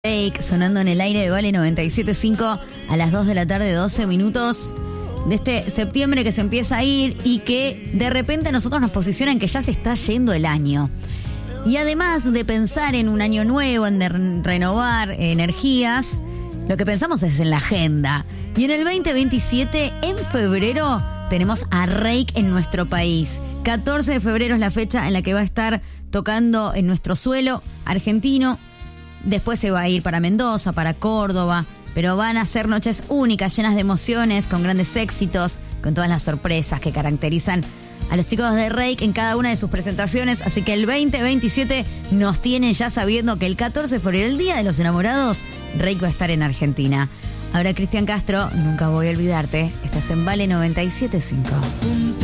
Rake sonando en el aire de Vale 97.5 a las 2 de la tarde, 12 minutos de este septiembre que se empieza a ir y que de repente a nosotros nos posiciona en que ya se está yendo el año. Y además de pensar en un año nuevo, en renovar energías, lo que pensamos es en la agenda. Y en el 2027, en febrero, tenemos a Rake en nuestro país. 14 de febrero es la fecha en la que va a estar tocando en nuestro suelo argentino. Después se va a ir para Mendoza, para Córdoba, pero van a ser noches únicas, llenas de emociones, con grandes éxitos, con todas las sorpresas que caracterizan a los chicos de Rake en cada una de sus presentaciones. Así que el 2027 nos tienen ya sabiendo que el 14 de febrero, el Día de los Enamorados, Rake va a estar en Argentina. Ahora, Cristian Castro, nunca voy a olvidarte, estás en Vale 97.5.